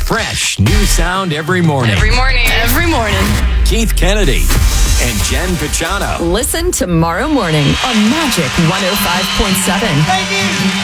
Fresh new sound every morning. Every morning. Keith Kennedy and Jen Pichano. Listen tomorrow morning on Magic 105.7. Thank you.